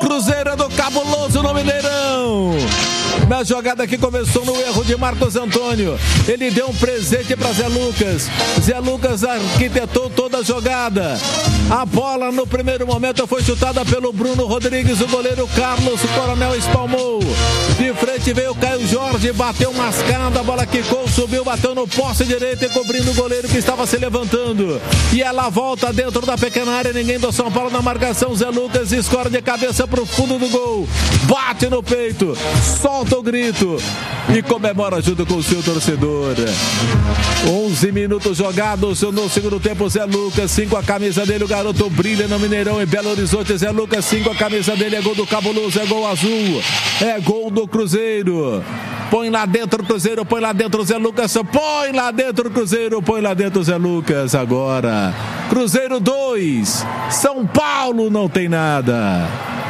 Cruzeiro, é do Cabuloso no Mineirão. Na jogada que começou no erro de Marcos Antônio, ele deu um presente para Zé Lucas. Zé Lucas arquitetou toda a jogada. A bola no primeiro momento foi chutada pelo Bruno Rodrigues, o goleiro Carlos, o Coronel espalmou. De frente veio o Caio Jorge, bateu mascada, a bola quicou, subiu, bateu no poste direito e cobrindo o goleiro que estava se levantando. E ela volta dentro da pequena área, ninguém do São Paulo na marcação. Zé Lucas escora de cabeça pro fundo do gol, bate no peito, solta o grito e comemora junto com o seu torcedor. 11 minutos jogados no segundo tempo. Zé Lucas, 5 a camisa dele, o garoto brilha no Mineirão em Belo Horizonte. Zé Lucas, 5 a camisa dele, é gol do Cabuloso, é gol azul, é gol do Cruzeiro. Põe lá dentro o Cruzeiro, põe lá dentro o Zé Lucas, põe lá dentro o Cruzeiro, põe lá dentro o Zé Lucas agora. Cruzeiro 2, São Paulo não tem nada.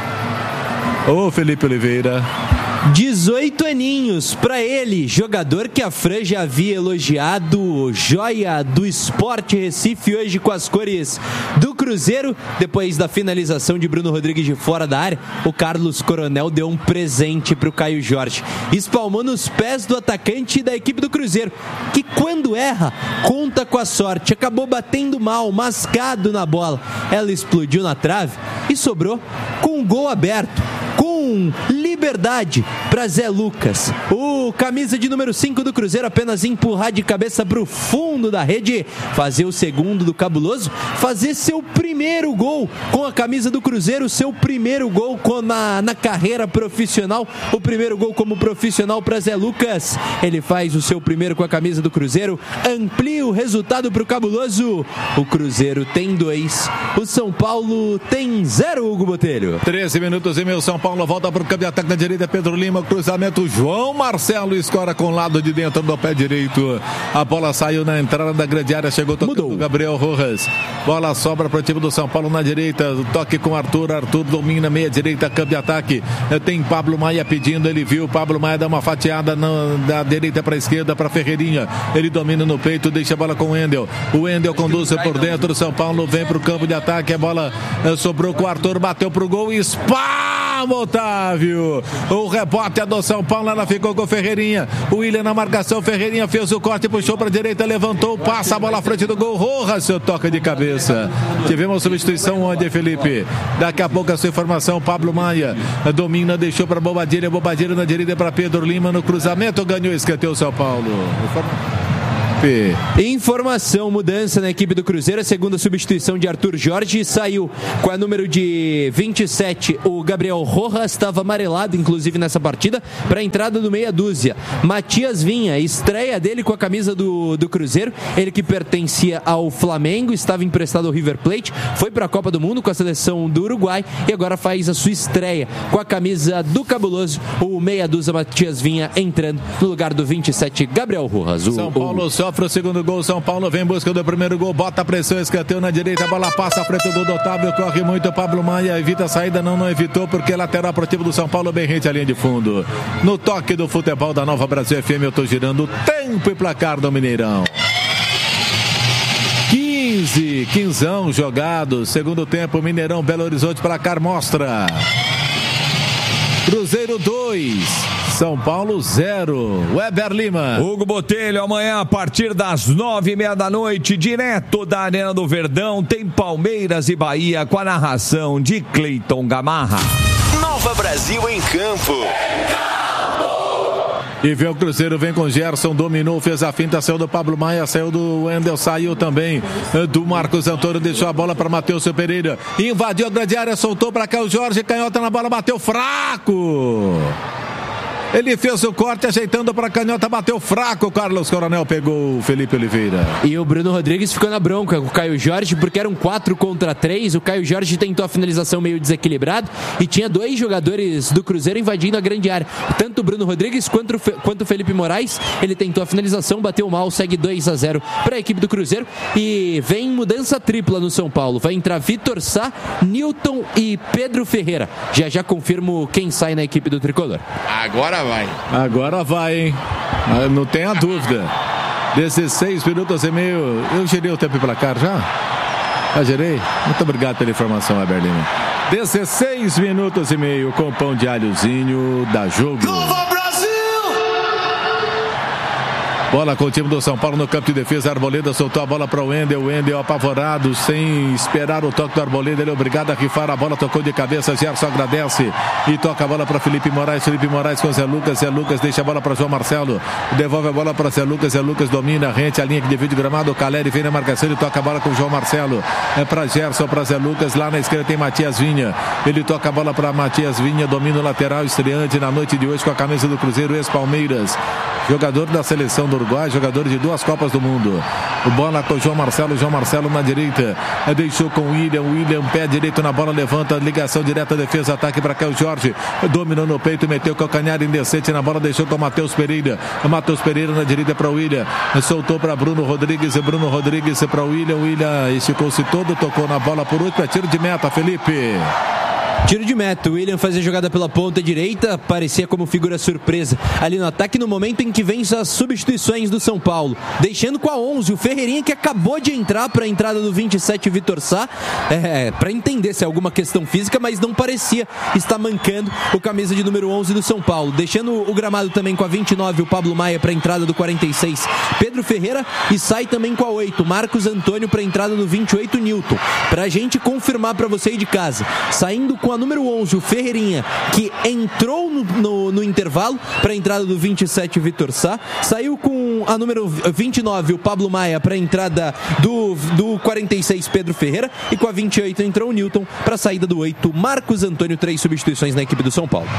Ô Felipe Oliveira. 18 aninhos para ele, jogador que a Fran já havia elogiado, joia do Sport Recife, hoje com as cores do Cruzeiro. Depois da finalização de Bruno Rodrigues de fora da área, o Carlos Coronel deu um presente para o Caio Jorge, espalmou nos pés do atacante da equipe do Cruzeiro, que quando erra, conta com a sorte, acabou batendo mal, mascado na bola, ela explodiu na trave e sobrou com o gol aberto, com liberdade para Zé Lucas. O camisa de número 5 do Cruzeiro apenas empurrar de cabeça para o fundo da rede, fazer o segundo do Cabuloso, fazer seu primeiro gol com a camisa do Cruzeiro, seu primeiro gol na carreira profissional, o primeiro gol como profissional para Zé Lucas. Ele faz o seu primeiro com a camisa do Cruzeiro, amplia o resultado para o Cabuloso. O Cruzeiro tem 2, o São Paulo tem 0, Hugo Botelho. 13 minutos e meio, São Paulo volta para o campo de ataque na direita, Pedro Lima, cruzamento, João Marcelo escora com o lado de dentro do pé direito, a bola saiu na entrada da grande área, chegou tocando Gabriel Rojas, bola sobra para o time do São Paulo na direita, toque com Arthur domina meia direita, campo de ataque, tem Pablo Maia pedindo, ele viu, Pablo Maia dá uma fatiada da direita para a esquerda, para Ferreirinha, ele domina no peito, deixa a bola com o Wendel conduz por dentro, o São Paulo vem para o campo de ataque, a bola sobrou com o Arthur, bateu pro gol e espalma, Otávio, o rebote é do São Paulo, ela ficou com o Ferreirinha, o William na marcação, Ferreirinha fez o corte, puxou para a direita, levantou, passa a bola à frente do gol, Rojas, seu toque de cabeça. Tivemos substituição onde, Felipe? Daqui a pouco a sua informação, Pablo Maia domina, deixou para Bobadilha na direita para Pedro Lima, no cruzamento, ganhou, escanteio São Paulo. Informação, mudança na equipe do Cruzeiro, a segunda substituição de Arthur Jorge, saiu com a número de 27, o Gabriel Rojas, estava amarelado inclusive nessa partida, para a entrada do meia dúzia, Matias Vinha, estreia dele com a camisa do Cruzeiro, ele que pertencia ao Flamengo, estava emprestado ao River Plate, foi para a Copa do Mundo com a seleção do Uruguai e agora faz a sua estreia com a camisa do Cabuloso, o meia dúzia Matias Vinha entrando no lugar do 27, Gabriel Rojas. São Paulo sofre o segundo gol, São Paulo vem em busca do primeiro gol, bota a pressão, escanteio na direita, a bola passa à frente do gol do Otávio, corre muito, Pablo Maia evita a saída, não evitou, porque lateral pro time do São Paulo, bem rente a linha de fundo. No toque do futebol da Nova Brasil FM, eu tô girando tempo e placar do Mineirão. 15 jogados, segundo tempo, Mineirão, Belo Horizonte, placar mostra Cruzeiro 2, São Paulo 0. Weber Lima. Hugo Botelho, amanhã a partir das 9:30 da noite, direto da Arena do Verdão, tem Palmeiras e Bahia com a narração de Cleiton Gamarra. Nova Brasil em campo. E vem o Cruzeiro, vem com Gerson, dominou, fez a finta, saiu do Pablo Maia, saiu do Wendel, saiu também do Marcos Antônio, deixou a bola para Matheus Pereira, invadiu a grande área, soltou para cá o Jorge, canhota na bola, bateu fraco. Ele fez o corte, ajeitando para a canhota, bateu fraco. O Carlos Coronel pegou o Felipe Oliveira. E o Bruno Rodrigues ficou na bronca com o Caio Jorge, porque eram 4 contra 3. O Caio Jorge tentou a finalização meio desequilibrado e tinha 2 jogadores do Cruzeiro invadindo a grande área. Tanto o Bruno Rodrigues quanto o Felipe Moraes. Ele tentou a finalização, bateu mal, segue 2-0 para a equipe do Cruzeiro. E vem mudança tripla no São Paulo. Vai entrar Vitor Sá, Newton e Pedro Ferreira. Já confirmo quem sai na equipe do Tricolor. Agora vai, hein? Não tenha dúvida. 16 minutos e meio. Eu gerei o tempo e placar já? Já gerei? Muito obrigado pela informação, Weber Lima. 16 minutos e meio com pão de alhozinho da Jogo. Bola com o time do São Paulo no campo de defesa. Arboleda soltou a bola para o Wendel. O Wendel apavorado, sem esperar o toque do Arboleda. Ele é obrigado a rifar a bola. Tocou de cabeça. Gerson agradece e toca a bola para Felipe Moraes. Felipe Moraes com Zé Lucas. Zé Lucas deixa a bola para João Marcelo. Devolve a bola para Zé Lucas. Zé Lucas domina, rente a linha que divide o gramado. O Caleri vem na marcação. Ele toca a bola com o João Marcelo. É para Gerson, para Zé Lucas. Lá na esquerda tem Matias Vinha. Ele toca a bola para Matias Vinha. Domina o lateral, estreante na noite de hoje com a camisa do Cruzeiro, ex-Palmeiras. Jogador da seleção do Uruguai, jogador de 2 Copas do Mundo. O bola com o João Marcelo na direita. Deixou com o William, pé direito na bola, levanta, ligação direta, defesa, ataque para cá o Jorge. Dominou no peito, meteu o calcanhar indecente na bola, deixou com o Matheus Pereira. Matheus Pereira na direita para o William. Soltou para Bruno Rodrigues para o William. Esticou-se todo, tocou na bola por último, é tiro de meta, Felipe. Tiro de meta, o William fazia jogada pela ponta direita, parecia como figura surpresa ali no ataque, no momento em que vem as substituições do São Paulo, deixando com a 11 o Ferreirinha, que acabou de entrar para a entrada do 27, Vitor Sá, para entender se é alguma questão física, mas não parecia estar mancando o camisa de número 11 do São Paulo, deixando o gramado também com a 29, o Pablo Maia para a entrada do 46, Pedro Ferreira, e sai também com a 8, Marcos Antônio para a entrada do 28, Newton, para a gente confirmar para você aí de casa, saindo com a número 11, o Ferreirinha, que entrou no intervalo para a entrada do 27, Vitor Sá, saiu com a número 29, o Pablo Maia, para a entrada do 46, Pedro Ferreira, e com a 28 entrou o Newton para a saída do 8, Marcos Antônio. 3 substituições na equipe do São Paulo.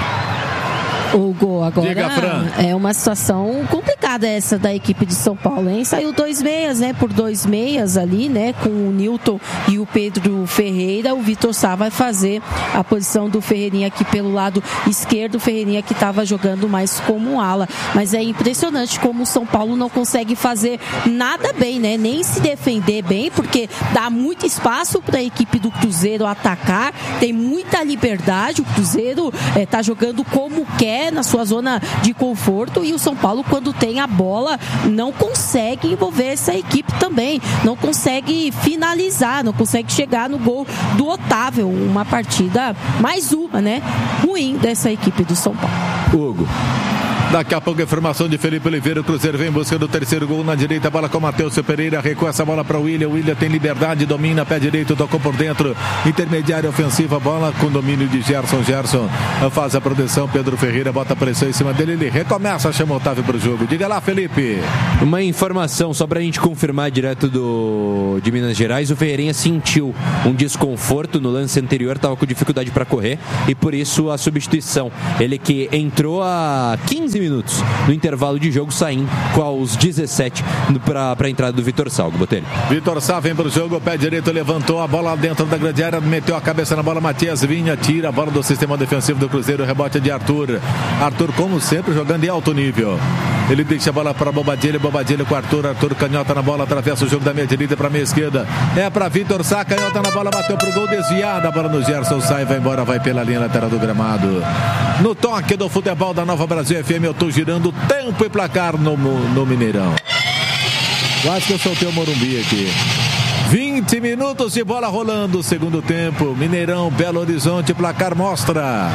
Hugo, agora é uma situação complicada essa da equipe de São Paulo, hein? Saiu 2 meias, né? Por 2 meias ali, né? Com o Newton e o Pedro Ferreira. O Vitor Sá vai fazer a posição do Ferreirinha aqui pelo lado esquerdo. O Ferreirinha que estava jogando mais como ala. Mas é impressionante como o São Paulo não consegue fazer nada bem, né? Nem se defender bem, porque dá muito espaço para a equipe do Cruzeiro atacar. Tem muita liberdade. O Cruzeiro tá jogando como quer, na sua zona de conforto, e o São Paulo, quando tem a bola, não consegue envolver essa equipe também, não consegue finalizar, não consegue chegar no gol do Otávio. Uma partida, mais uma, né, ruim dessa equipe do São Paulo. Hugo. Daqui a pouco a informação de Felipe Oliveira. O Cruzeiro vem buscando o 3º gol na direita. Bola com o Matheus Pereira. Recua essa bola para o William. O William tem liberdade, domina, pé direito, tocou por dentro. Intermediária ofensiva, bola com domínio de Gerson. Gerson faz a proteção. Pedro Ferreira bota a pressão em cima dele. Ele recomeça, chama o Otávio para o jogo. Diga lá, Felipe. Uma informação só para a gente confirmar direto de Minas Gerais. O Ferreirinha sentiu um desconforto no lance anterior, estava com dificuldade para correr e por isso a substituição. Ele que entrou a 15 minutos no intervalo de jogo, saindo com aos 17 para a entrada do Vitor Sá. Botelho. Vitor Sá vem para o jogo, pé direito, levantou a bola dentro da grande área, meteu a cabeça na bola, Matias Vinha tira a bola do sistema defensivo do Cruzeiro, rebote de Arthur, como sempre, jogando em alto nível. Ele deixa a bola para Bobadilha com Arthur canhota na bola, atravessa o jogo da meia direita para a meia esquerda, é para Vitor Sá, canhota na bola, bateu pro gol, desviada a bola no Gerson, sai, vai embora, vai pela linha lateral do gramado. No toque do futebol da Nova Brasil FM, eu estou girando tempo e placar no Mineirão. Quase que eu soltei o Morumbi aqui. 20 minutos de bola rolando, segundo tempo, Mineirão, Belo Horizonte, placar mostra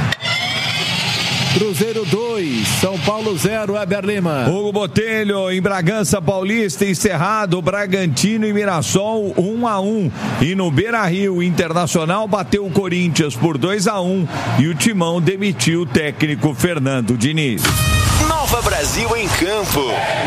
Cruzeiro 2, São Paulo 0, Weber Lima. Hugo Botelho, em Bragança Paulista, encerrado, Bragantino e Mirassol 1-1. E no Beira-Rio, o Internacional bateu o Corinthians por 2-1 e o Timão demitiu o técnico Fernando Diniz. Nova Brasil em campo.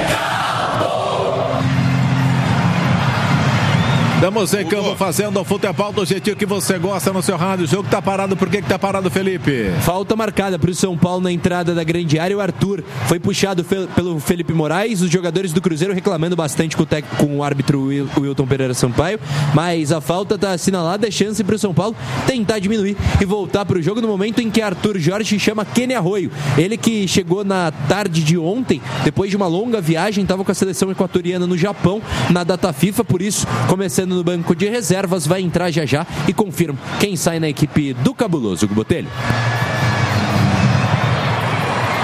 Estamos em campo fazendo o futebol do jeitinho que você gosta no seu rádio. O jogo tá parado, por que tá parado, Felipe? Falta marcada para o São Paulo na entrada da grande área. O Arthur foi puxado pelo Felipe Moraes. Os jogadores do Cruzeiro reclamando bastante com o árbitro Wilton Pereira Sampaio. Mas a falta tá assinalada, é chance para o São Paulo tentar diminuir e voltar para o jogo no momento em que Arthur Jorge chama Kenny Arroio. Ele que chegou na tarde de ontem, depois de uma longa viagem, estava com a seleção equatoriana no Japão, na data FIFA, por isso, começando no banco de reservas, vai entrar já e confirma quem sai na equipe do Cabuloso. Botelho.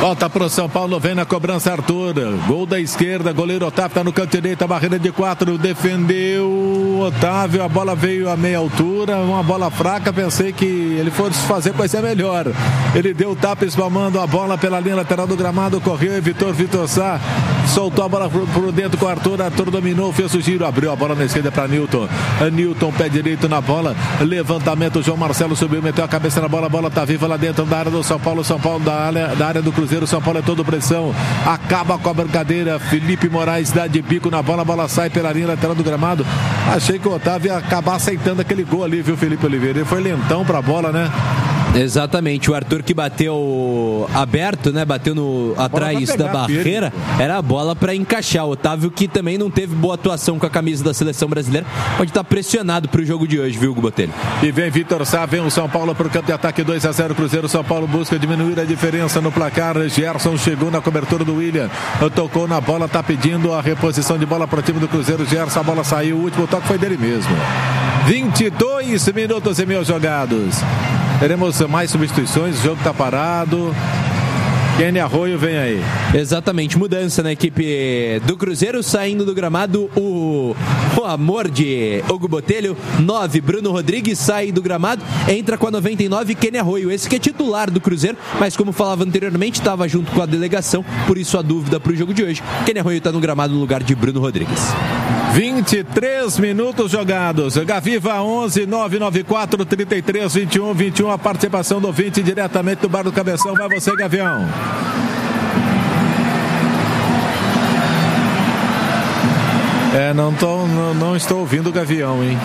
Volta pro São Paulo, vem na cobrança Arthur. Gol da esquerda, goleiro Otávio tá no canto direito, a barreira de 4, defendeu Otávio, a bola veio a meia altura, uma bola fraca, pensei que ele fosse fazer coisa melhor. Ele deu o tapa espalmando a bola pela linha lateral do gramado, correu, evitou Vitor Sá, soltou a bola por dentro com o Arthur dominou, fez o giro, abriu a bola na esquerda para Newton. Newton, pé direito na bola, levantamento, João Marcelo subiu, meteu a cabeça na bola, a bola tá viva lá dentro da área do São Paulo da área do Cruzeiro, São Paulo é todo pressão, acaba com a brincadeira, Felipe Moraes dá de bico na bola, a bola sai pela linha lateral do gramado, achei que o Otávio ia acabar aceitando aquele gol ali, viu, Felipe Oliveira, ele foi lentão pra bola, né? Exatamente, o Arthur que bateu aberto, né? Bateu atrás da barreira, era a bola para encaixar. O Otávio, que também não teve boa atuação com a camisa da seleção brasileira, pode estar pressionado pro jogo de hoje, viu, Botelho? E vem Vitor Sá, vem o São Paulo pro campo de ataque, 2-0 Cruzeiro. São Paulo busca diminuir a diferença no placar. Gerson chegou na cobertura do William, tocou na bola, tá pedindo a reposição de bola para o time do Cruzeiro. Gerson, a bola saiu, o último toque foi dele mesmo. 22 minutos e meio jogados. Teremos mais substituições, o jogo está parado. Kenny Arroio vem aí. Exatamente, mudança na equipe do Cruzeiro, saindo do gramado o amor de Hugo Botelho, 9, Bruno Rodrigues sai do gramado, entra com a 99, Kenny Arroio, esse que é titular do Cruzeiro, mas como falava anteriormente, estava junto com a delegação, por isso a dúvida para o jogo de hoje. Kenny Arroio está no gramado no lugar de Bruno Rodrigues. 23 minutos jogados. Gaviva 11 994 33 21 21. A participação do ouvinte diretamente do Bar do Cabeção. Vai você, Gavião. Não estou ouvindo o Gavião, hein?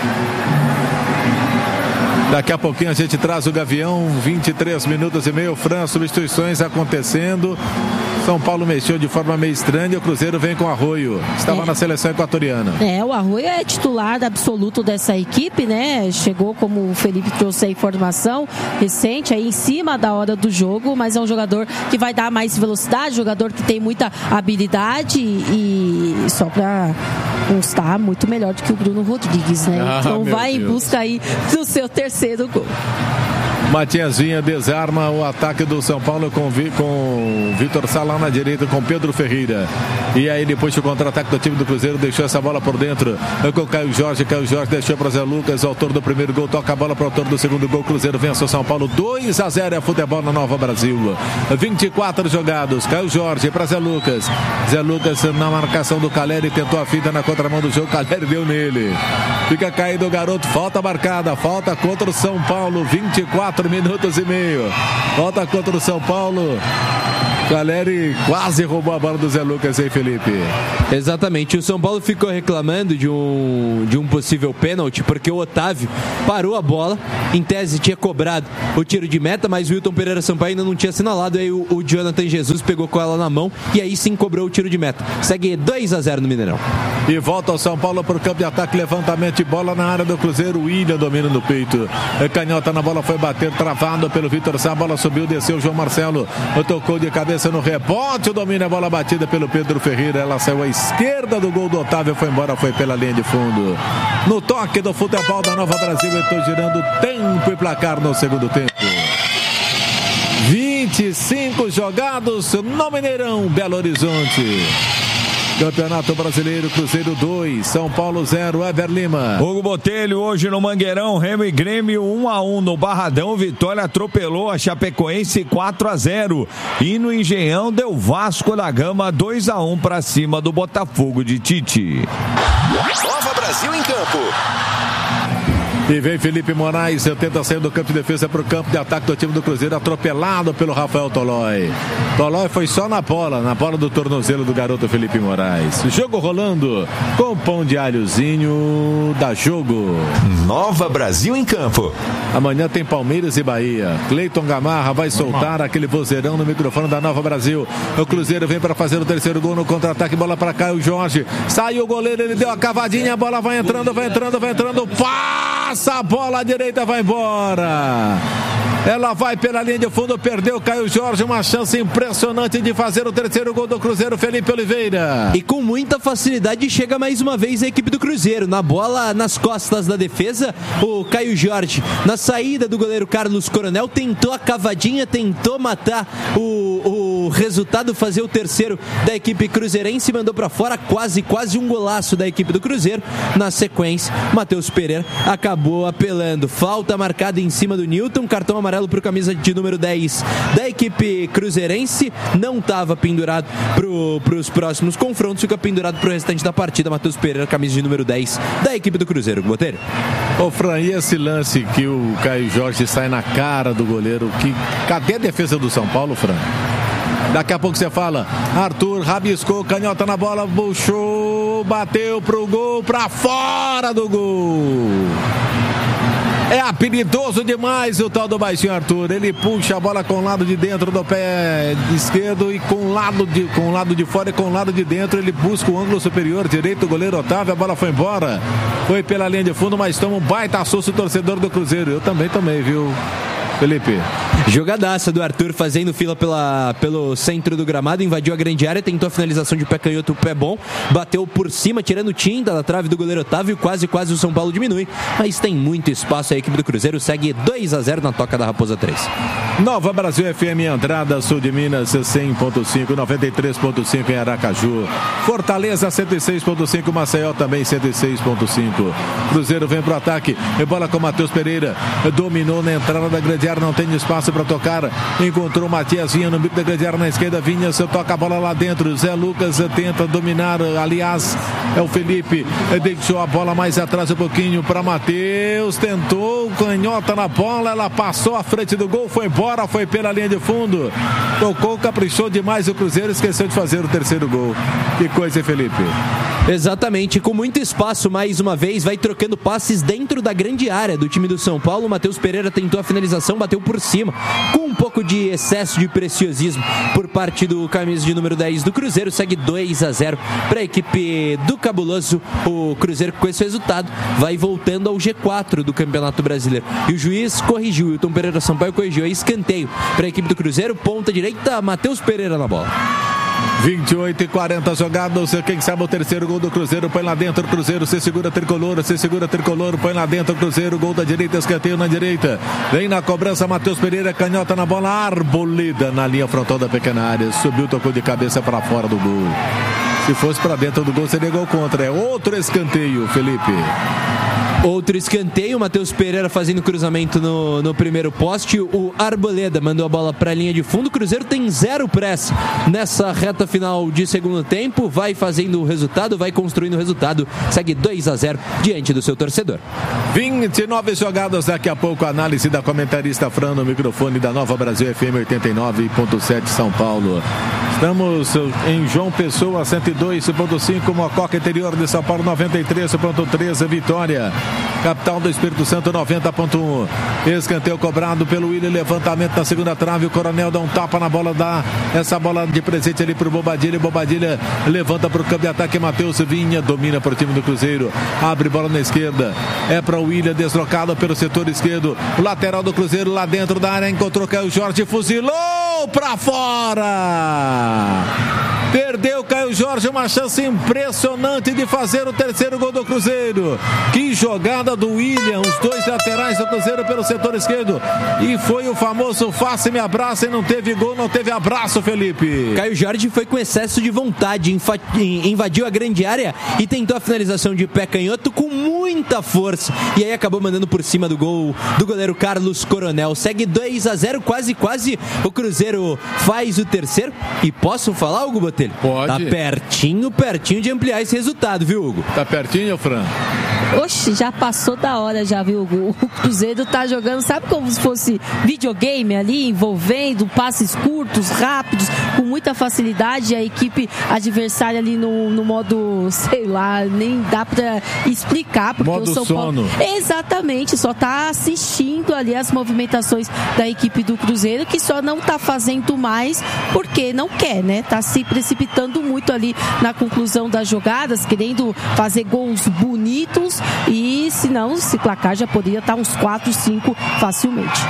Daqui a pouquinho a gente traz o Gavião. 23 minutos e meio. Fran, substituições acontecendo. São Paulo mexeu de forma meio estranha. O Cruzeiro vem com Arroio. Estava na seleção equatoriana. O Arroio é titular absoluto dessa equipe, né? Chegou, como o Felipe trouxe a informação recente, aí em cima da hora do jogo, mas é um jogador que vai dar mais velocidade, jogador que tem muita habilidade e só para constar, muito melhor do que o Bruno Rodrigues, né? Então vai em busca aí do seu terceiro gol. Matias Vinha desarma o ataque do São Paulo com Vitor Sá lá na direita, com Pedro Ferreira. E aí depois o contra-ataque do time do Cruzeiro deixou essa bola por dentro com Caio Jorge deixou para Zé Lucas, o autor do primeiro gol, toca a bola para o autor do segundo gol. Cruzeiro vence o São Paulo 2-0, é futebol na Nova Brasil. 24 jogados, Caio Jorge para Zé Lucas na marcação do Caleri, tentou a finta na contramão do jogo, Caleri deu nele, fica caído o garoto, falta marcada, falta contra o São Paulo, 24 minutos e meio, falta contra o São Paulo. Caleri quase roubou a bola do Zé Lucas, hein, Felipe? Exatamente, o São Paulo ficou reclamando de um possível pênalti, porque o Otávio parou a bola, em tese tinha cobrado o tiro de meta, mas o Wilton Pereira Sampaio ainda não tinha assinalado, aí o Jonathan Jesus pegou com ela na mão e aí sim cobrou o tiro de meta. Segue 2-0 no Mineirão. E volta o São Paulo para o campo de ataque, levantamento de bola na área do Cruzeiro, William domina no peito, canhota na bola, foi bater, travado pelo Vitor Sá, a bola subiu, desceu, João Marcelo tocou de cabeça no rebote, o domínio, a bola batida pelo Pedro Ferreira, ela saiu à esquerda do gol do Otávio, foi embora, foi pela linha de fundo. No toque do futebol da Nova Brasil, eu estou girando tempo e placar no segundo tempo. 25 jogados no Mineirão, Belo Horizonte. Campeonato Brasileiro, Cruzeiro 2, São Paulo 0, Ever Lima. Hugo Botelho, hoje no Mangueirão, Remo e Grêmio 1-1 no Barradão, Vitória atropelou a Chapecoense 4-0 e no Engenhão deu Vasco da Gama 2-1 para cima do Botafogo de Tite. Nova Brasil em campo. E vem Felipe Moraes, tenta sair do campo de defesa para o campo de ataque do time do Cruzeiro, atropelado pelo Rafael Tolói. Tolói foi só na bola do tornozelo do garoto Felipe Moraes. Jogo rolando com pão de alhozinho da Jogo. Nova Brasil em campo. Amanhã tem Palmeiras e Bahia. Cleiton Gamarra vai soltar aquele vozeirão no microfone da Nova Brasil. O Cruzeiro vem para fazer o terceiro gol no contra-ataque, bola para Caio Jorge. Saiu o goleiro, ele deu a cavadinha, a bola vai entrando. Passa a bola à direita, vai embora. Ela vai pela linha de fundo, perdeu Caio Jorge, uma chance impressionante de fazer o terceiro gol do Cruzeiro, Felipe Oliveira. E com muita facilidade chega mais uma vez a equipe do Cruzeiro, na bola nas costas da defesa, o Caio Jorge, na saída do goleiro Carlos Coronel, tentou a cavadinha, tentou matar o o resultado fazer o terceiro da equipe cruzeirense, mandou para fora quase um golaço da equipe do Cruzeiro. Na sequência, Matheus Pereira acabou apelando. Falta marcada em cima do Newton, cartão amarelo para o camisa de número 10 da equipe cruzeirense. Não estava pendurado para os próximos confrontos, fica pendurado para o restante da partida. Matheus Pereira, camisa de número 10 da equipe do Cruzeiro. Boteiro. Ô Fran, e esse lance que o Caio Jorge sai na cara do goleiro? Cadê a defesa do São Paulo, Fran? Daqui a pouco você fala. Arthur rabiscou, canhota na bola, puxou, bateu pro gol, pra fora do gol. É habilidoso demais o tal do baixinho Arthur. Ele puxa a bola com o lado de dentro do pé esquerdo e com o lado de fora e com o lado de dentro. Ele busca o ângulo superior direito do goleiro Otávio. A bola foi embora. Foi pela linha de fundo, mas toma um baita susto o torcedor do Cruzeiro. Eu também tomei, viu, Felipe? Jogadaça do Arthur, fazendo fila pelo centro do gramado, invadiu a grande área, tentou a finalização de pé canhoto, o pé bom, bateu por cima, tirando tinta da trave do goleiro Otávio, quase o São Paulo diminui, mas tem muito espaço. A equipe do Cruzeiro segue 2-0 na toca da Raposa 3. Nova Brasil FM, Andrada, sul de Minas, 100.5, 93.5 em Aracaju, Fortaleza 106.5, Maceió também 106.5. Cruzeiro vem pro ataque, bola com Matheus Pereira, dominou na entrada da grande área, não tem espaço para tocar, encontrou Matias Vinha no bico da grande área na esquerda. Vinha, você toca a bola lá dentro, Zé Lucas tenta dominar, aliás é o Felipe, deixou a bola mais atrás um pouquinho para Matheus, tentou, canhota na bola, ela passou à frente do gol, foi embora, foi pela linha de fundo, tocou, caprichou demais o Cruzeiro, esqueceu de fazer o terceiro gol. Que coisa, hein, Felipe? Exatamente, com muito espaço, mais uma vez, vai trocando passes dentro da grande área do time do São Paulo. Matheus Pereira tentou a finalização, bateu por cima, com um pouco de excesso de preciosismo por parte do camisa de número 10 do Cruzeiro. Segue 2-0 para a equipe do Cabuloso. O Cruzeiro, com esse resultado, vai voltando ao G4 do Campeonato Brasileiro. E o juiz corrigiu, o Wilton Pereira Sampaio corrigiu, é escanteio para a equipe do Cruzeiro, ponta direita, Matheus Pereira na bola. 28-40 jogados, quem sabe o terceiro gol do Cruzeiro, põe lá dentro o Cruzeiro, se segura tricolor, põe lá dentro o Cruzeiro, gol da direita, escanteio na direita, vem na cobrança Matheus Pereira, canhota na bola, Arboleda na linha frontal da pequena área, subiu, tocou de cabeça para fora do gol. Se fosse para dentro do gol seria gol contra, é outro escanteio, Felipe. Outro escanteio, Matheus Pereira fazendo cruzamento no primeiro poste, o Arboleda mandou a bola para a linha de fundo. O Cruzeiro tem 0 pressa nessa reta final de segundo tempo, vai fazendo o resultado, vai construindo o resultado, segue 2-0 diante do seu torcedor. 29 jogadas, daqui a pouco a análise da comentarista Fran no microfone da Nova Brasil FM 89.7 São Paulo. Estamos em João Pessoa 102.5, Mococa interior de São Paulo 93.13, Vitória, capital do Espírito Santo 90.1. Escanteio cobrado pelo Willian, levantamento na segunda trave, o Coronel dá um tapa na bola, dá essa bola de presente ali pro Bobadilha, Bobadilha levanta pro campo de ataque, Matheus Vinha domina pro time do Cruzeiro, abre bola na esquerda, é para o Willian, deslocado pelo setor esquerdo, o lateral do Cruzeiro lá dentro da área, encontrou Caio Jorge, fuzilou pra fora. Perdeu Caio Jorge, uma chance impressionante de fazer o terceiro gol do Cruzeiro. Que jogada do Willian, os dois laterais do Cruzeiro pelo setor esquerdo. E foi o famoso faça e me abraça, e não teve gol, não teve abraço, Felipe. Caio Jorge foi com excesso de vontade, invadiu a grande área e tentou a finalização de pé canhoto com muita força. E aí acabou mandando por cima do gol do goleiro Carlos Coronel. Segue 2-0, quase o Cruzeiro faz o terceiro. E posso falar, Hugo Botelho? Pode. Tá pertinho de ampliar esse resultado, viu, Hugo? Tá pertinho, Fran? Oxe, já passou da hora já, viu, Hugo? O Cruzeiro tá jogando, sabe como se fosse videogame ali, envolvendo passes curtos, rápidos, com muita facilidade. A equipe adversária ali no modo, sei lá, nem dá pra explicar, porque modo o São sono. Paulo... Exatamente, só tá assistindo ali as movimentações da equipe do Cruzeiro, que só não tá fazendo mais porque não quer, né? Tá se precipitando muito ali na conclusão das jogadas, querendo fazer gols bonitos, e se não, esse placar já poderia estar uns 4, 5 facilmente.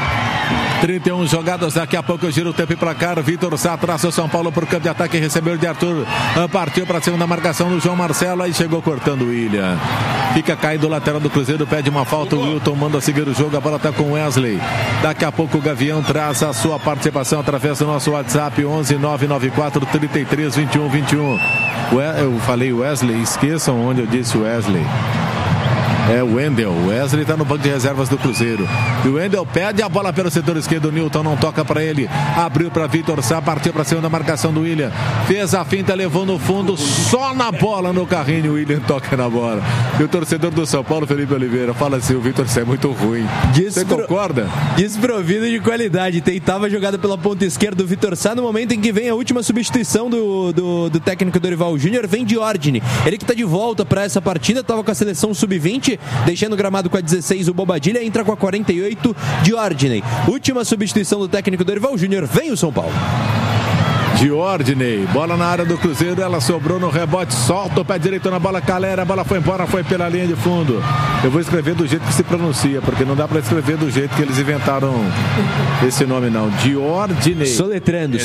31 jogadas, daqui a pouco eu giro o tempo e placar. Vitor Sá traça o São Paulo para o campo de ataque, recebeu de Arthur, partiu para a segunda marcação do João Marcelo, aí chegou cortando o William. Fica caído o lateral do Cruzeiro, pede uma falta, o Wilton manda seguir o jogo, a bola está com o Wesley. Daqui a pouco o Gavião traz a sua participação através do nosso WhatsApp 11 994 33 21 21. Eu falei Wesley, esqueçam onde eu disse Wesley. É o Wendel. O Wesley está no banco de reservas do Cruzeiro. E o Wendel pede a bola pelo setor esquerdo. O Newton não toca para ele. Abriu para Vitor Sá. Partiu para a segunda marcação do William. Fez a finta, levou no fundo. Só na bola no carrinho. O William toca na bola. E o torcedor do São Paulo, Felipe Oliveira, fala assim: o Vitor Sá é muito ruim. Você concorda? Desprovido de qualidade. Tentava a jogada pela ponta esquerda do Vitor Sá. No momento em que vem a última substituição do técnico Dorival Júnior, vem Diordini. Ele que está de volta para essa partida. Estava com a seleção sub-20. Deixando o gramado com a 16 o Bobadilha, entra com a 48 Diordini. Última substituição do técnico Dorival Júnior, vem o São Paulo. Diordini, bola na área do Cruzeiro, ela sobrou no rebote, solta o pé direito na bola, Calera, a bola foi embora, foi pela linha de fundo. Eu vou escrever do jeito que se pronuncia, porque não dá para escrever do jeito que eles inventaram esse nome não. Diordini. Soletrando.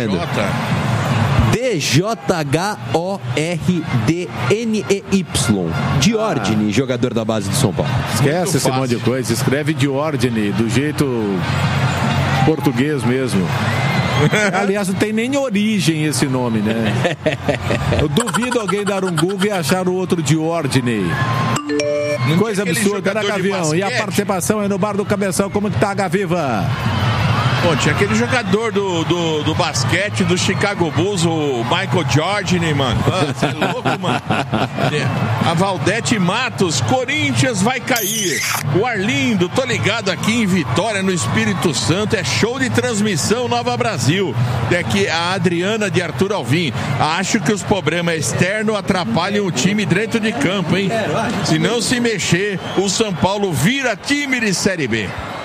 D-J-H-O-R-D-N-E-Y. Diordini, jogador da base do São Paulo. Esquece esse monte de coisa, escreve Diordini, do jeito português mesmo. Aliás, não tem nem origem esse nome, né? Eu duvido alguém dar um Google e achar o outro Diordini. Coisa absurda, né, Gavião? E a participação é no bar do Cabeção. Como que tá, Gaviva? Pô, tinha aquele jogador do basquete do Chicago Bulls, o Michael Jordan, mano. Você é louco, mano. A Valdete Matos, Corinthians vai cair. O Arlindo, tô ligado aqui em Vitória, no Espírito Santo. É show de transmissão Nova Brasil. É aqui a Adriana de Arthur Alvim. Acho que os problemas externos atrapalham o time dentro de campo, hein? Se não se mexer, o São Paulo vira time de Série B.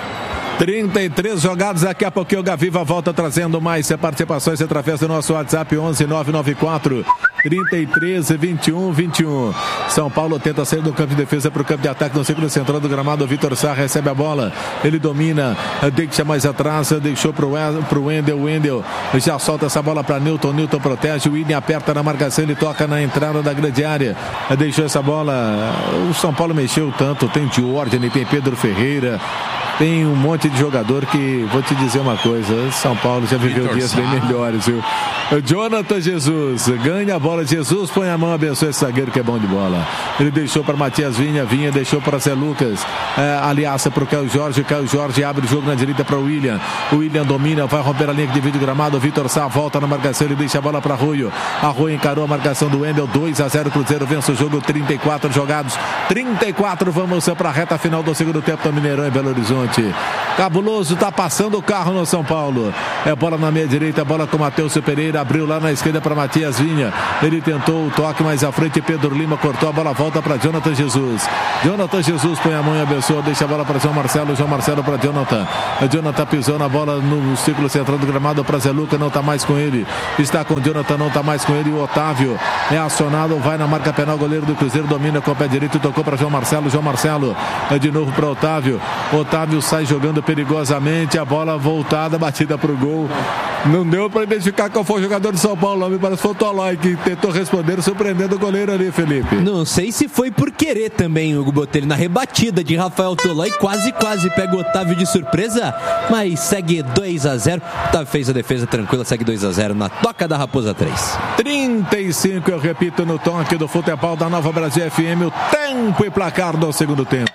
33 jogados, daqui a pouquinho o Gaviva volta trazendo mais participações através do nosso WhatsApp 11 994 33 21 21. São Paulo tenta sair do campo de defesa para o campo de ataque no círculo central do gramado. O Vitor Sá recebe a bola, ele domina, deixa mais atrás, deixou para o Wendel. Wendel já solta essa bola para Newton protege, o William aperta na marcação, ele toca na entrada da grande área, deixou essa bola. O São Paulo mexeu tanto, tem Diordini, tem Pedro Ferreira, tem um monte de jogador que, vou te dizer uma coisa, São Paulo já viveu dias bem melhores, viu? O Jonathan Jesus ganha a bola, Jesus põe a mão, abençoa esse zagueiro que é bom de bola. Ele deixou para Matias Vinha deixou para Zé Lucas, aliança para o Caio Jorge abre o jogo na direita para o William domina, vai romper a linha que divide o gramado, o Vitor Sá volta na marcação, ele deixa a bola para Arroio encarou a marcação do Wendel, 2-0, Cruzeiro vence o jogo, 34 jogados, 34, vamos para a reta final do segundo tempo do Mineirão em Belo Horizonte. Cabuloso, tá passando o carro no São Paulo. É bola na meia direita, bola com o Matheus Pereira, abriu lá na esquerda para Matias Vinha. Ele tentou o toque mais à frente, Pedro Lima cortou a bola, volta para Jonathan Jesus. Jonathan Jesus põe a mão e abençoa, deixa a bola para João Marcelo para Jonathan. Jonathan pisou na bola no círculo central do gramado para Zé Luca, não tá mais com ele. Está com o Jonathan, não tá mais com ele. O Otávio é acionado, vai na marca penal, goleiro do Cruzeiro domina com o pé direito, tocou para João Marcelo é de novo para Otávio sai jogando perigosamente, a bola voltada, batida pro gol. Não deu para identificar qual foi o jogador de São Paulo, me parece que foi o Tolói que tentou responder, surpreendendo o goleiro ali, Felipe. Não sei se foi por querer também, Hugo Botelho, na rebatida de Rafael Tolói, quase pega o Otávio de surpresa, mas segue 2-0. Otávio fez a defesa tranquila, segue 2-0 na toca da Raposa 3. 35, eu repito, no toque do futebol da Nova Brasil FM, o tempo e placar do segundo tempo.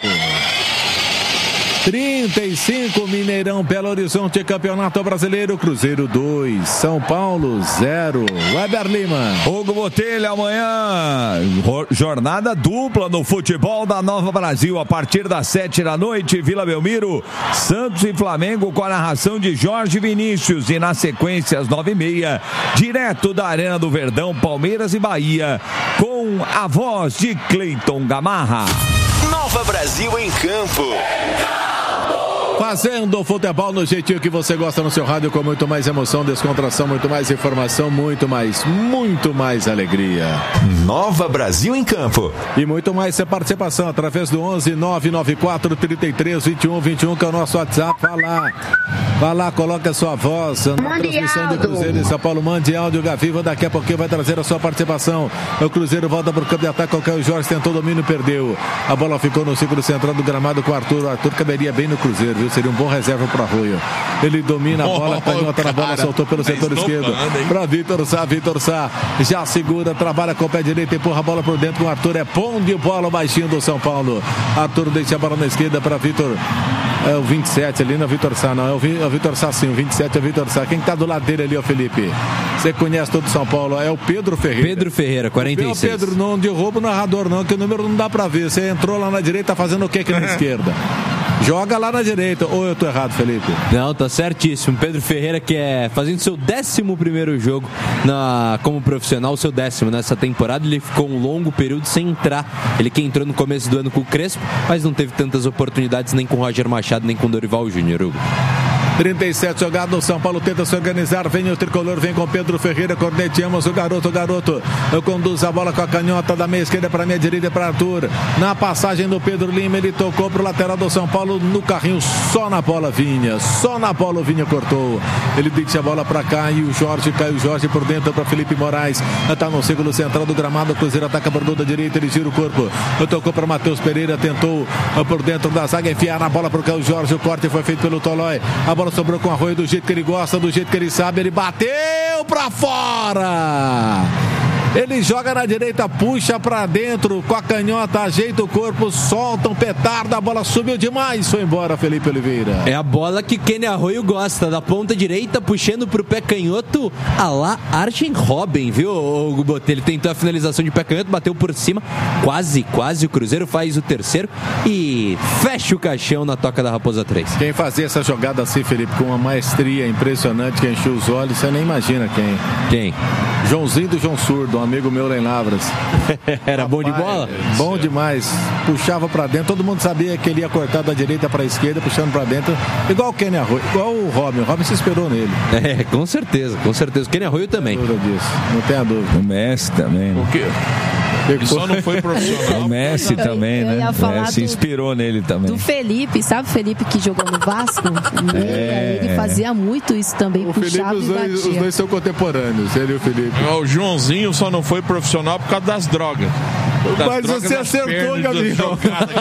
35, Mineirão, Belo Horizonte, Campeonato Brasileiro, Cruzeiro 2, São Paulo 0. Weber Lima. Hugo Botelho, amanhã, jornada dupla no futebol da Nova Brasil, a partir das 7 da noite, Vila Belmiro, Santos e Flamengo, com a narração de Jorge Vinícius, e na sequência, às 9h30, direto da Arena do Verdão, Palmeiras e Bahia, com a voz de Cleiton Gamarra. Nova Brasil em campo. Fazendo futebol no jeitinho que você gosta no seu rádio, com muito mais emoção, descontração, muito mais informação, muito mais alegria. Nova Brasil em Campo. E muito mais participação através do 11 994 33 21 21, que é o nosso WhatsApp. Vá lá, coloca a sua voz na transmissão do Cruzeiro em São Paulo. Mande áudio, Gaviva, daqui a pouquinho vai trazer a sua participação. O Cruzeiro volta para o campo de ataque, o Caio Jorge tentou o domínio e perdeu. A bola ficou no círculo central do gramado com o Arthur. O Arthur caberia bem no Cruzeiro, viu? Seria um bom reserva para Arroio. Ele domina a bola, canhota na bola, soltou pelo setor esquerdo para Vitor Sá, já segura, trabalha com o pé direito, empurra a bola por dentro com o Arthur, é bom de bola, baixinho do São Paulo. Arthur deixa a bola na esquerda para Vitor. É o 27 ali, não é o Vitor Sá, não. É o Vitor Sá, sim. O 27 é o Vitor Sá. Quem tá do lado dele ali, ó, Felipe? Você conhece todo São Paulo. É o Pedro Ferreira. Pedro Ferreira, 46. O Pedro não derruba o narrador, não, que o número não dá pra ver. Você entrou lá na direita, tá fazendo o que aqui na esquerda? Joga lá na direita. Ou eu tô errado, Felipe? Não, tá certíssimo. Pedro Ferreira, que é fazendo seu 11º jogo como profissional, seu 10º nessa temporada. Ele ficou um longo período sem entrar. Ele que entrou no começo do ano com o Crespo, mas não teve tantas oportunidades nem com o Roger Machado, nem com o Dorival Júnior, Hugo. 37 jogado, o São Paulo tenta se organizar, vem o tricolor, vem com Pedro Ferreira, corneteamos o garoto conduz a bola com a canhota da meia esquerda para a meia direita para Arthur, na passagem do Pedro Lima, ele tocou pro lateral do São Paulo, no carrinho, só na bola o Vinha cortou, ele deixa a bola para Caio Jorge por dentro para Felipe Moraes, tá no círculo central do gramado, o Cruzeiro ataca por da direita, ele gira o corpo, tocou para Matheus Pereira, tentou por dentro da zaga, enfiar a bola pro Caio Jorge, o corte foi feito pelo Tolói, a bola sobrou com o Arroio do jeito que ele gosta, do jeito que ele sabe, ele bateu pra fora! Ele joga na direita, puxa pra dentro com a canhota, ajeita o corpo, solta um petardo, a bola subiu demais, foi embora Felipe Oliveira. É a bola que Kenny Arroio gosta, da ponta direita, puxando pro pé canhoto, a lá Arjen Robben, viu, o Botelho? Ele tentou a finalização de pé canhoto, bateu por cima, quase, o Cruzeiro faz o terceiro e fecha o caixão na toca da Raposa 3. Quem fazia essa jogada assim, Felipe, com uma maestria impressionante que encheu os olhos, você nem imagina quem? Joãozinho do João Surdo, um amigo meu lá em Lavras. Era bom de bola? Bom demais. Puxava pra dentro, todo mundo sabia que ele ia cortar da direita pra esquerda, puxando pra dentro, igual o Kenny Arroio, igual o Robin se esperou nele. Com certeza. O Kenny Arroio também. Não tem a dúvida. O Messi também. O quê? Ele só não foi profissional. O Messi também, né? Se inspirou nele também. Do Felipe, sabe o Felipe que jogou no Vasco? Ele fazia muito isso também. O Felipe, os dois são contemporâneos, ele e o Felipe. O Joãozinho só não foi profissional por causa das drogas. Mas você acertou, Gabriel.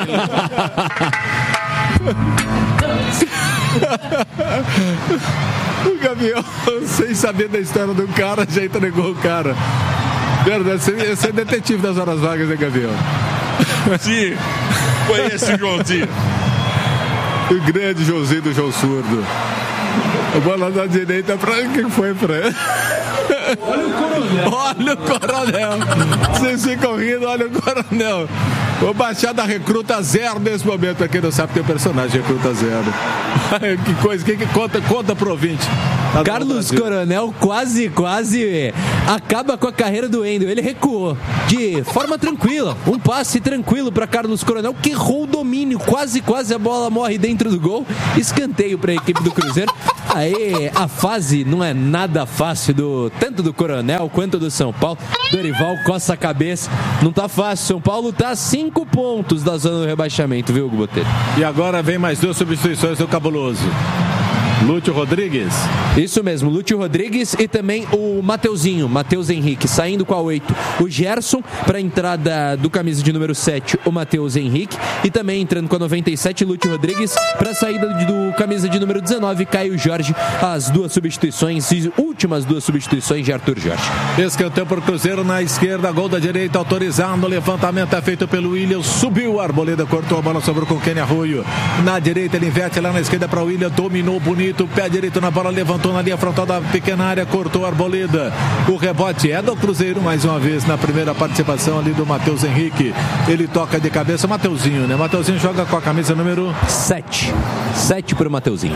O Gabriel, sem saber da história do cara, já entregou o cara. Verdade, você é detetive das horas vagas, né, Gabriel? Sim, conhece o Joãozinho. O grande Joãozinho do João Surdo. A bola da direita pra quem foi pra ele? Olha o Coronel. Vocês ficam rindo, olha o Coronel. Vou baixar da Recruta Zero nesse momento. Pra quem não sabe, tem o personagem Recruta Zero. Que coisa, que conta pro ouvinte. Carlos Coronel quase acaba com a carreira do Wendel. Ele recuou de forma tranquila, um passe tranquilo para Carlos Coronel, que errou o domínio, quase a bola morre dentro do gol, escanteio para a equipe do Cruzeiro. Aí a fase não é nada fácil, tanto do Coronel quanto do São Paulo. Dorival coça a cabeça, não tá fácil. São Paulo tá a 5 pontos da zona do rebaixamento, viu, Hugo Botelho? E agora vem mais 2 substituições do Cabuloso. Lúcio Rodrigues. Isso mesmo, Lúcio Rodrigues e também o Matheus Henrique, saindo com a 8. O Gerson, para a entrada do camisa de número 7, o Matheus Henrique. E também entrando com a 97, Lúcio Rodrigues, para a saída do camisa de número 19, Caio Jorge. As 2 substituições e últimas 2 substituições de Arthur Jorge. Escanteio para o Cruzeiro na esquerda, gol da direita, autorizado. O levantamento é feito pelo William. Subiu, a Arboleda cortou a bola, sobrou com o Kenny Arroio. Na direita, ele inverte lá na esquerda para o William, dominou bonito. Pé direito na bola, levantou na linha frontal da pequena área, cortou a Arboleda. O rebote é do Cruzeiro, mais uma vez, na primeira participação ali do Matheus Henrique. Ele toca de cabeça, Mateuzinho, né? Mateuzinho joga com a camisa número 7. 7 para o Mateuzinho.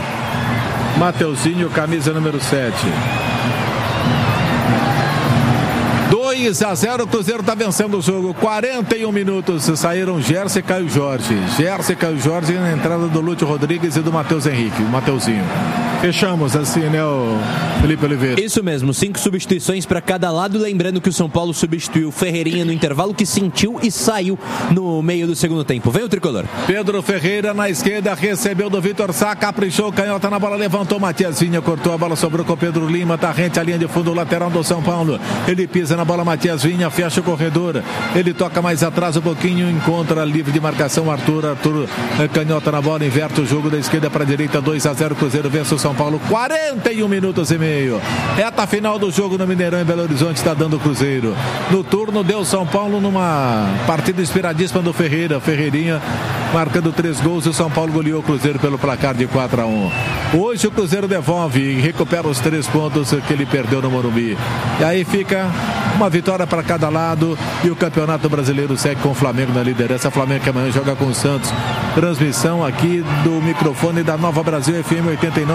Mateuzinho, camisa número 7. 2 2-0, o Cruzeiro está vencendo o jogo. 41 minutos, saíram Gerson e Caio Jorge. Gerson e Caio Jorge na entrada do Lúcio Rodrigues e do Matheus Henrique, o Mateuzinho. Fechamos assim, né, o Felipe Oliveira? Isso mesmo, 5 substituições para cada lado. Lembrando que o São Paulo substituiu Ferreirinha no intervalo, que sentiu e saiu no meio do segundo tempo. Vem o tricolor. Pedro Ferreira na esquerda, recebeu do Vitor Sá, caprichou, canhota na bola, levantou, Matias Vinha, cortou a bola, sobrou com o Pedro Lima, tá rente a linha de fundo, lateral do São Paulo. Ele pisa na bola, Matias Vinha, fecha o corredor. Ele toca mais atrás um pouquinho, encontra livre de marcação, Arthur canhota na bola, inverte o jogo da esquerda para a direita, 2-0, Cruzeiro vence o São Paulo, 41 minutos e meio. Reta final do jogo no Mineirão, em Belo Horizonte, está dando o Cruzeiro. No turno deu São Paulo numa partida inspiradíssima do Ferreirinha, marcando 3 gols, e o São Paulo goleou o Cruzeiro pelo placar de 4-1. Hoje o Cruzeiro devolve e recupera os 3 pontos que ele perdeu no Morumbi. E aí fica uma vitória para cada lado, e o Campeonato Brasileiro segue com o Flamengo na liderança. Flamengo que amanhã joga com o Santos. Transmissão aqui do microfone da Nova Brasil FM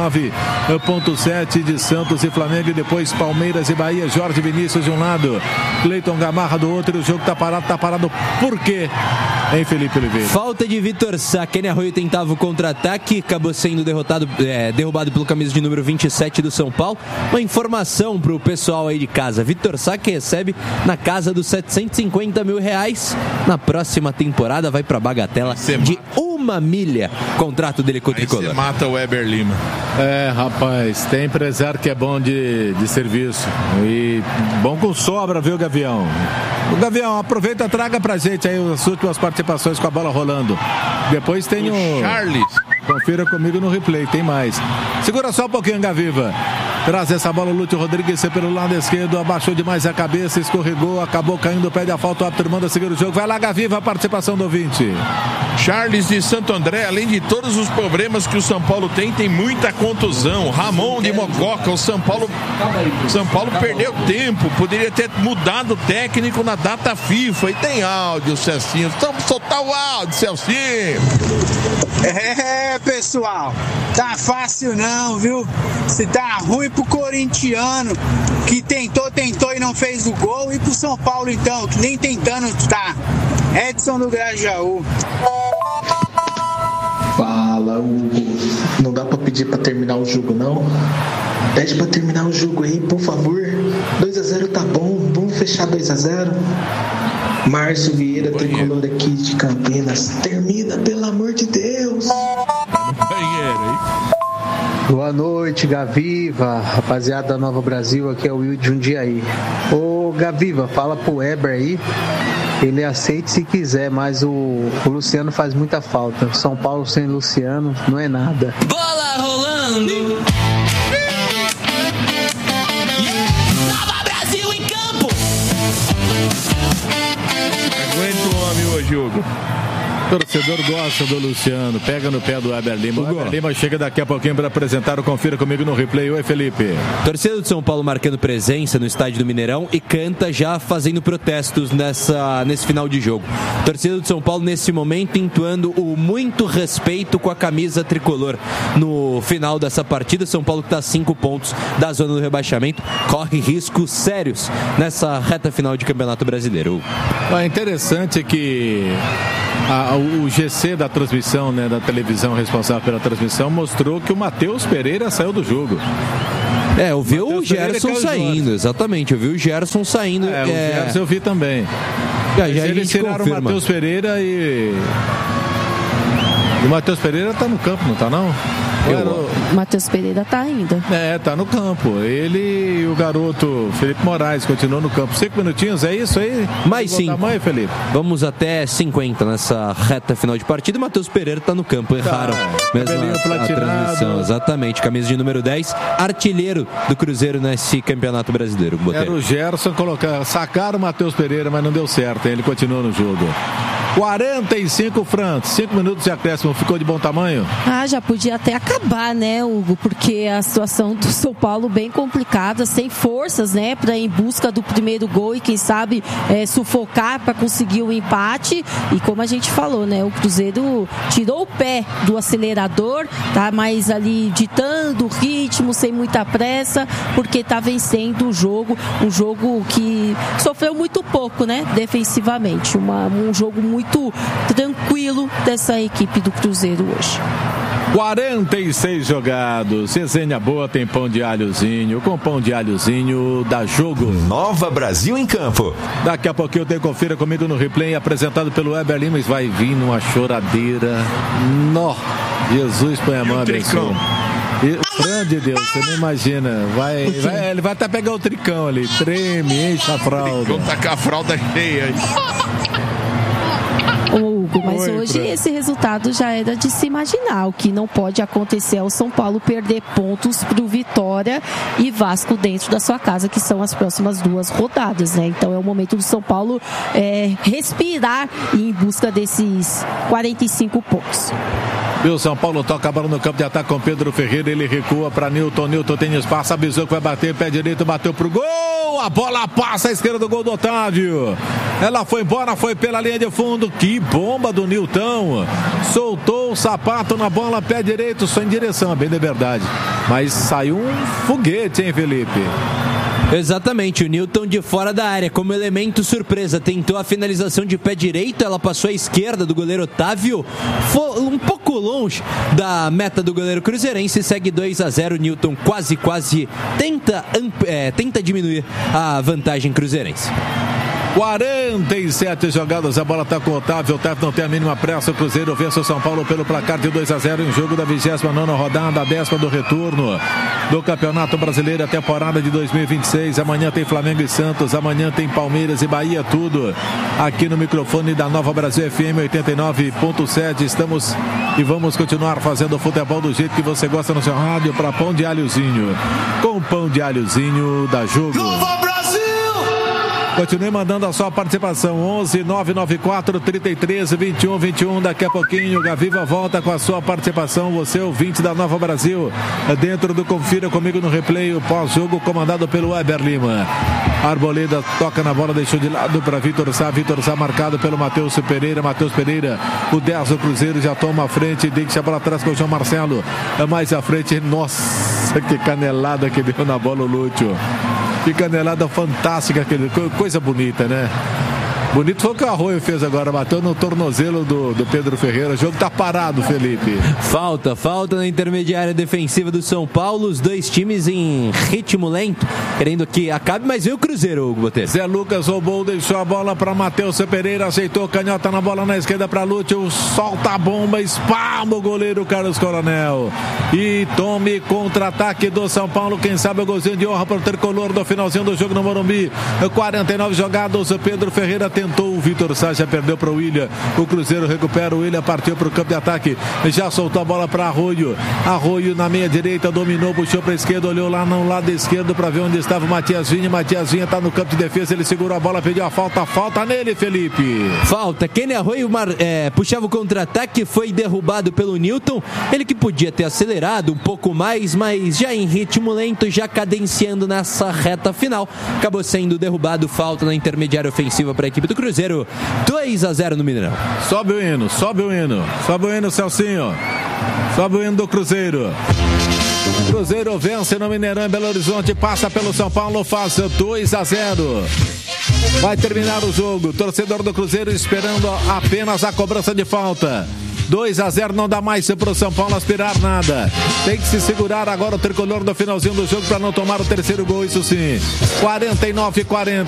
89.7 de Santos e Flamengo, e depois Palmeiras e Bahia. Jorge Vinícius de um lado, Cleiton Gamarra do outro, e o jogo tá parado por quê? Hein, Felipe Oliveira? Falta de Vitor Sá. Kenny Arroyo tentava o contra-ataque, acabou sendo derrubado pelo camisa de número 27 do São Paulo. Uma informação pro pessoal aí de casa: Vitor Sá, que recebe na casa dos R$750 mil. Na próxima temporada vai pra bagatela de 1 milha. Contrato dele com o tricolor. Você mata o Weber Lima. Rapaz, tem empresário que é bom de serviço e bom com sobra, viu, Gavião? O Gavião, aproveita, traga pra gente aí as últimas participações com a bola rolando. Depois tem o Charles. Confira comigo no replay, tem mais. Segura só um pouquinho, Gaviva. Traz essa bola o Lúcio Rodrigues pelo lado esquerdo, abaixou demais a cabeça, escorregou, acabou caindo o pé de falta, o árbitro manda seguir o jogo. Vai lá, Gaviva, a participação do ouvinte. Charles de Santo André, além de todos os problemas que o São Paulo tem muita contusão. Ramon de Mococa, o São Paulo perdeu tempo, poderia ter mudado o técnico na data FIFA. E tem áudio, Celcinho. Vamos soltar o áudio, Celcinho. Pessoal, tá fácil não, viu? Se tá ruim pro corintiano, que tentou e não fez o gol, e pro São Paulo então, que nem tentando tá. Edson do Grajaú. Fala, Hugo. Não dá pra pedir pra terminar o jogo, não? Pede pra terminar o jogo aí, por favor. 2-0 tá bom, vamos fechar 2-0. Márcio Vieira, tricolor aqui de Campinas. Termina, pelo amor de Deus. Boa noite, Gaviva, rapaziada da Nova Brasil, aqui é o Will de Jundiaí. Ô, Gaviva, fala pro Weber aí, ele aceita se quiser, mas o Luciano faz muita falta. São Paulo sem Luciano não é nada. Bola rolando! Nova Brasil em campo! Aguenta o homem hoje, Hugo. O torcedor gosta do Luciano, pega no pé do Weber Lima. O Weber Lima chega daqui a pouquinho para apresentar o Confira Comigo no replay. Oi, Felipe. Torcedor de São Paulo marcando presença no estádio do Mineirão e canta já fazendo protestos nesse final de jogo. Torcedor de São Paulo nesse momento entoando o muito respeito com a camisa tricolor. No final dessa partida, São Paulo que está a 5 pontos da zona do rebaixamento, corre riscos sérios nessa reta final de Campeonato Brasileiro. É interessante que o GC da transmissão, né, da televisão responsável pela transmissão, mostrou que o Matheus Pereira saiu do jogo. Eu vi o Gerson saindo, exatamente, eu vi o Gerson saindo. O Gerson eu vi também. Já eles tiraram o Matheus Pereira e o Matheus Pereira tá no campo, não tá não? O Matheus Pereira tá ainda. Tá no campo. Ele e o garoto Felipe Moraes continuam no campo. 5 minutinhos, é isso aí? Mais 5. Tamanho, Felipe? Vamos até 50 nessa reta final de partida. O Matheus Pereira tá no campo. Erraram mesmo a transmissão. Exatamente. Camisa de número 10. Artilheiro do Cruzeiro nesse Campeonato Brasileiro. Era o Gerson sacaram o Matheus Pereira, mas não deu certo. Ele continua no jogo. 45, Fran, 5 minutos de acréscimo, ficou de bom tamanho? Já podia até acabar, né, Hugo? Porque a situação do São Paulo bem complicada, sem forças, né, para ir em busca do primeiro gol e quem sabe sufocar para conseguir o empate. E como a gente falou, né, o Cruzeiro tirou o pé do acelerador, tá mais ali ditando o ritmo, sem muita pressa, porque tá vencendo o jogo, um jogo que sofreu muito pouco, né, defensivamente, um jogo muito tranquilo dessa equipe do Cruzeiro hoje. 46 jogados, resenha boa, tem pão de alhozinho, com pão de alhozinho dá jogo. Nova Brasil em campo. Daqui a pouquinho tem confira comigo no replay, apresentado pelo Weber Lima, mas vai vir numa choradeira. Nó, Jesus põe a mão abençoa. Fran de Deus, você não imagina. Ele vai até pegar o tricão ali, treme, enche a fralda. Vou tacar a fralda cheia aí. Hugo, mas hoje esse resultado já era de se imaginar. O que não pode acontecer é o São Paulo perder pontos pro Vitória e Vasco dentro da sua casa, que são as próximas 2 rodadas, né? Então é o momento do São Paulo respirar e em busca desses 45 pontos. O São Paulo toca a bola no campo de ataque com Pedro Ferreira, ele recua para Nilton tem espaço, avisou que vai bater, pé direito, bateu pro gol, a bola passa à esquerda do gol do Otávio, ela foi embora, foi pela linha de fundo, que bomba do Nilton, soltou o sapato na bola, pé direito, só em direção, bem de verdade, mas saiu um foguete, hein, Felipe? Exatamente, o Nilton de fora da área, como elemento surpresa, tentou a finalização de pé direito, ela passou à esquerda do goleiro Otávio, foi um pouco longe da meta do goleiro cruzeirense, segue 2-0, Nilton quase tenta diminuir a vantagem cruzeirense. 47 jogadas, a bola está com o Otávio não tem a mínima pressa, o Cruzeiro vence o São Paulo pelo placar de 2-0 em jogo da 29ª rodada, a 10ª do retorno do Campeonato Brasileiro, a temporada de 2026, amanhã tem Flamengo e Santos, amanhã tem Palmeiras e Bahia, tudo aqui no microfone da Nova Brasil FM 89.7, estamos e vamos continuar fazendo o futebol do jeito que você gosta no seu rádio, para pão de alhozinho, com pão de alhozinho da jogo. Continue mandando a sua participação, 11 994 33 21 21. Daqui a pouquinho, Gaviva volta com a sua participação. Você, ouvinte da Nova Brasil, dentro do Confira Comigo no Replay, o pós-jogo comandado pelo Weber Lima. Arboleda toca na bola, deixou de lado para Vitor Sá marcado pelo Matheus Pereira, o 10 do Cruzeiro já toma a frente, deixa a bola atrás com o João Marcelo, mais à frente, nossa, que canelada que deu na bola o Lúcio. Que canelada fantástica, coisa bonita, né? Bonito foi o que o Arroio fez agora, bateu no tornozelo do Pedro Ferreira. O jogo tá parado, Felipe. Falta na intermediária defensiva do São Paulo. Os dois times em ritmo lento, querendo que acabe, mas veio o Cruzeiro, Hugo Botelho. Zé Lucas roubou, deixou a bola para Matheus Pereira, aceitou, canhota na bola na esquerda para Lúcio, solta a bomba, espalma o goleiro Carlos Coronel. E tome contra-ataque do São Paulo, quem sabe o golzinho de honra para o tricolor do finalzinho do jogo no Morumbi. 49 jogados, Pedro Ferreira tentou, o Vitor Sá já perdeu para o William, o Cruzeiro recupera, o William partiu para o campo de ataque, já soltou a bola para Arroio na meia direita, dominou, puxou para a esquerda, olhou lá no lado esquerdo para ver onde estava o Matias Vinha está no campo de defesa, ele segurou a bola, pediu a falta nele, Felipe. Falta, Kenny Arroio puxava o contra-ataque, foi derrubado pelo Nilton, ele que podia ter acelerado um pouco mais, mas já em ritmo lento, já cadenciando nessa reta final, acabou sendo derrubado, falta na intermediária ofensiva para a equipe do Cruzeiro, 2-0 no Mineirão. Sobe o hino, Celcinho, sobe o hino do Cruzeiro. Cruzeiro vence no Mineirão em Belo Horizonte, passa pelo São Paulo, faz 2-0. Vai terminar o jogo, torcedor do Cruzeiro esperando apenas a cobrança de falta. 2-0, não dá mais para o São Paulo aspirar nada. Tem que se segurar agora o tricolor do finalzinho do jogo para não tomar o terceiro gol, isso sim. 49-40.